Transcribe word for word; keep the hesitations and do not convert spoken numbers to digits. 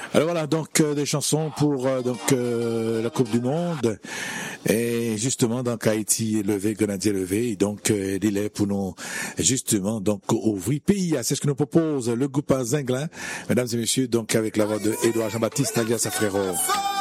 Alors voilà, donc euh, des chansons pour euh, donc euh, la Coupe du Monde et justement donc Haïti levé, Grenadier levé, et donc euh, il est pour nous justement donc ouvrir pays. C'est ce que nous propose le groupe Zinglin, mesdames et messieurs, donc avec la voix de Édouard Jean-Baptiste alias Frérot.